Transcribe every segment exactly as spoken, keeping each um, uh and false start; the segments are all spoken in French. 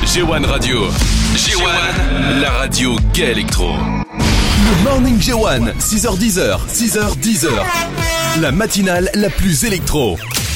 G un Radio. G un, la radio gay électro. Le Morning G un, six heures dix, six heures dix. La matinale la plus électro.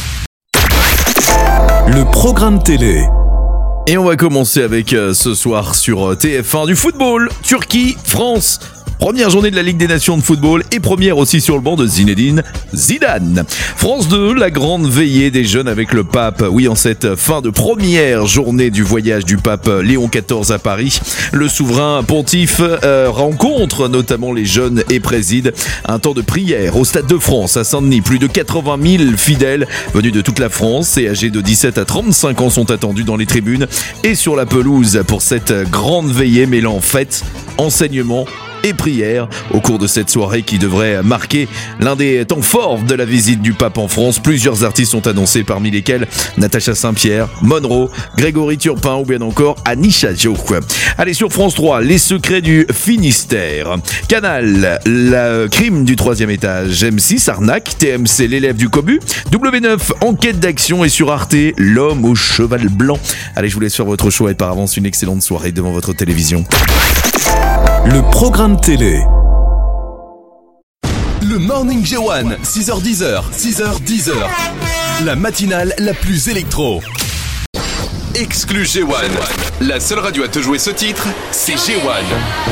Le programme télé. Et on va commencer avec euh, ce soir sur euh, T F un du football. Turquie, France. Première journée de la Ligue des Nations de football et première aussi sur le banc de Zinedine Zidane. France deux, la grande veillée des jeunes avec le pape. Oui, en cette fin de première journée du voyage du pape Léon quatorze à Paris, le souverain pontife euh, rencontre notamment les jeunes et préside un temps de prière au Stade de France à Saint-Denis. Plus de quatre-vingt mille fidèles venus de toute la France et âgés de dix-sept à trente-cinq ans sont attendus dans les tribunes et sur la pelouse pour cette grande veillée mêlant fête, enseignement et prière au cours de cette soirée qui devrait marquer l'un des temps forts de la visite du pape en France. Plusieurs artistes sont annoncés, parmi lesquels Natacha Saint-Pierre, Monroe, Grégory Turpin ou bien encore Anisha Jo. Allez, sur France trois, les secrets du Finistère. Canal, le crime du troisième étage. M six, arnaque. T M C, l'élève du cobu. W neuf, enquête d'action. Et sur Arte, l'homme au cheval blanc. Allez, je vous laisse faire votre choix et par avance une excellente soirée devant votre télévision. Le programme télé. Le Morning G un, six heures dix, six heures dix. La matinale la plus électro. Exclu G un. La seule radio à te jouer ce titre, c'est G un.